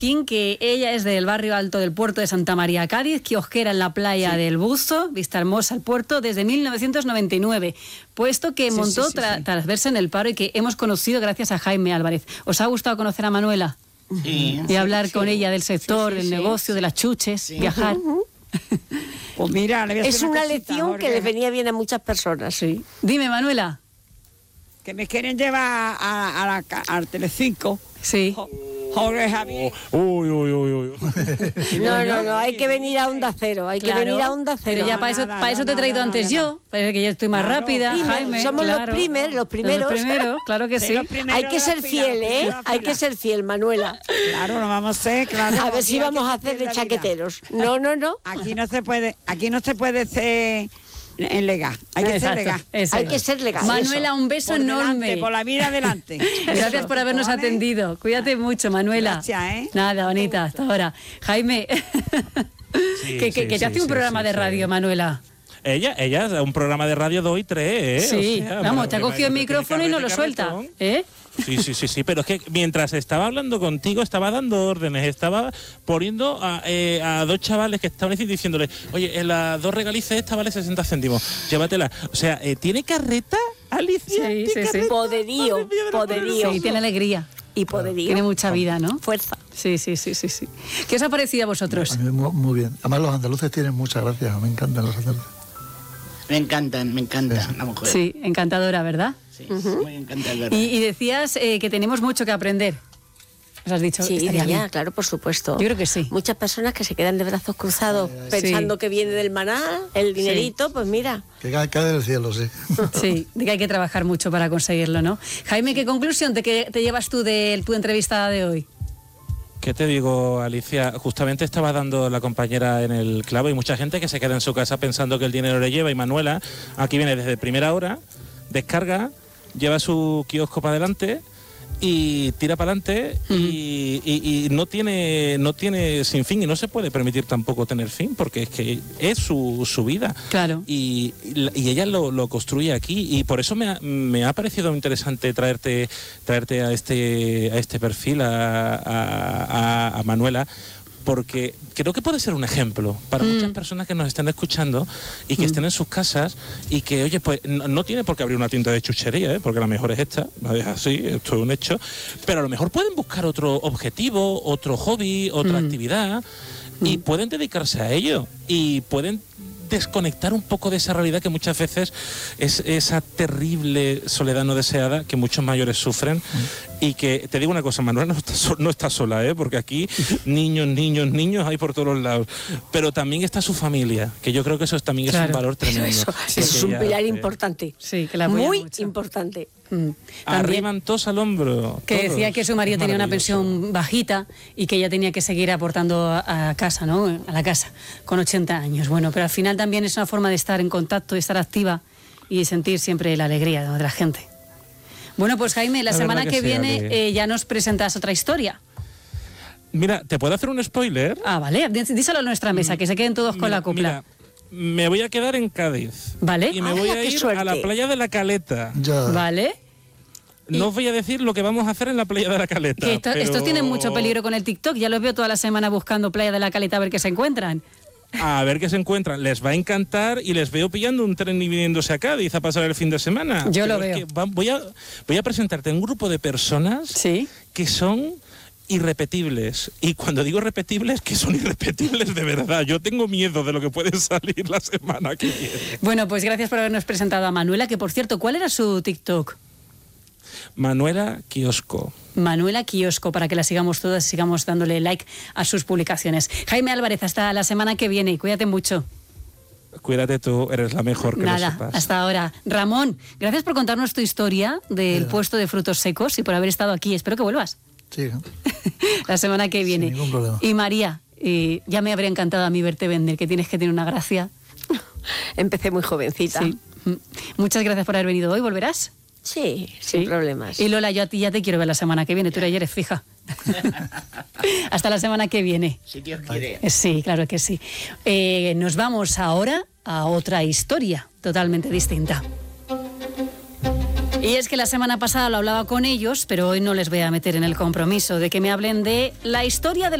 que ella es del barrio alto del puerto de Santa María, Cádiz, kiosquera en la playa del Buzo, vista hermosa al puerto, desde 1999, puesto que montó tras verse en el paro y que hemos conocido gracias a Jaime Álvarez. ¿Os ha gustado conocer a Manuela? Sí. Y hablar con ella del sector, del negocio, de las chuches, viajar. Pues mira, le voy a es decir una cosita, lección Jorge, que les venía bien a muchas personas. Sí. Dime, Manuela. que me quieren llevar al Telecinco. Sí. Jorge Javier. Uy. No, hay que venir a Onda Cero, hay que venir a Onda Cero. Pero ya para eso te he traído antes yo, parece que yo estoy más rápida, Jaime. Somos los primeros. Los primeros, claro que sí. Hay que ser fiel, Hay que ser fiel, Manuela. Claro, lo vamos a hacer, claro. A ver si vamos a hacer de chaqueteros. No. Aquí no se puede ser en legal. Hay que ser legal. Hay que ser legal. Manuela, un beso por enorme. Delante, por la vida adelante. Gracias por habernos atendido. Cuídate mucho, Manuela. Gracias, Nada, bonita, hasta ahora. Jaime, que te hace un programa de radio, Manuela. Ella, un programa de radio 2 y 3, Sí, o sea, vamos, te ha cogido el micrófono y no lo suelta, Sí, pero es que mientras estaba hablando contigo, estaba dando órdenes, estaba poniendo a dos chavales que estaban diciéndole, oye, en las 2 regalices esta vale 60 céntimos, llévatela. O sea, ¿tiene carreta, Alicia? Sí. Poderío. Sí, tiene alegría. Y poderío. Tiene mucha vida, ¿no? Fuerza. Sí. ¿Qué os ha parecido a vosotros? A mí muy bien. Además, los andaluces tienen mucha gracia, me encantan los andaluces. Me encantan la mujer. Sí, encantadora, ¿verdad? Sí, muy encantadora. Y decías que tenemos mucho que aprender. ¿Os has dicho? Sí, claro, por supuesto. Yo creo que sí. Muchas personas que se quedan de brazos cruzados pensando que viene del maná, el dinerito, pues mira. Que cae del cielo, sí. Sí, de que hay que trabajar mucho para conseguirlo, ¿no? Jaime, ¿qué conclusión te llevas tú de tu entrevistada de hoy? ¿Qué te digo, Alicia? Justamente estaba dando la compañera en el clavo y mucha gente que se queda en su casa pensando que el dinero le lleva, y Manuela aquí viene desde primera hora, descarga, lleva su kiosco para adelante y tira para adelante y no tiene sin fin, y no se puede permitir tampoco tener fin, porque es que es su vida. Claro. Y ella lo construye aquí, y por eso me ha parecido interesante traerte a este perfil a Manuela, porque creo que puede ser un ejemplo para muchas personas que nos estén escuchando y que estén en sus casas y que, oye, pues no tiene por qué abrir una tienda de chuchería, porque la mejor es esta, es así, esto es un hecho, pero a lo mejor pueden buscar otro objetivo, otro hobby, otra actividad, y pueden dedicarse a ello, y pueden desconectar un poco de esa realidad que muchas veces es esa terrible soledad no deseada que muchos mayores sufren. Y que, te digo una cosa, Manuela no está sola, porque aquí niños hay por todos lados, pero también está su familia, que yo creo que eso también es un valor tremendo. Eso es un pilar importante. Sí, que la muy mucho. Importante. Arriban todos al hombro. Que todos. decía que su marido tenía una pensión bajita y que ella tenía que seguir aportando a casa, ¿no? A la casa, con 80 años. Bueno, pero al final también es una forma de estar en contacto, de estar activa y sentir siempre la alegría de la gente. Bueno, pues Jaime, la semana que viene ya nos presentas otra historia. Mira, ¿te puedo hacer un spoiler? Ah, vale, díselo a nuestra mesa, que se queden todos con la copla. Mira, me voy a quedar en Cádiz. Vale. Y me voy a ir a la playa de la Caleta. Ya. Vale. No os voy a decir lo que vamos a hacer en la playa de la Caleta. Que estos tienen mucho peligro con el TikTok. Ya los veo toda la semana buscando playa de la Caleta a ver qué se encuentran. A ver qué se encuentran. Les va a encantar, y les veo pillando un tren y viniéndose a Cádiz a pasar el fin de semana. Yo lo veo. Voy a presentarte un grupo de personas que son irrepetibles. Y cuando digo repetibles, que son irrepetibles de verdad. Yo tengo miedo de lo que puede salir la semana que viene. Bueno, pues gracias por habernos presentado a Manuela, que por cierto, ¿cuál era su TikTok? Manuela Kiosco. Manuela Kiosco, para que la sigamos todas y sigamos dándole like a sus publicaciones. Jaime Álvarez, hasta la semana que viene y cuídate mucho. Cuídate tú, eres la mejor, que lo sepas. Hasta ahora. Ramón, gracias por contarnos tu historia del puesto de frutos secos y por haber estado aquí. Espero que vuelvas. Sí. La semana que viene. Sin ningún problema. Y María, ya me habría encantado a mí verte vender, que tienes que tener una gracia. Empecé muy jovencita. Sí. Muchas gracias por haber venido hoy. ¿Volverás? Sí, sin problemas. Y Lola, yo a ti ya te quiero ver la semana que viene. Tú eres fija. Hasta la semana que viene. Si Dios quiere. Sí, claro que sí. Nos vamos ahora a otra historia totalmente distinta. Y es que la semana pasada lo hablaba con ellos, pero hoy no les voy a meter en el compromiso de que me hablen de la historia de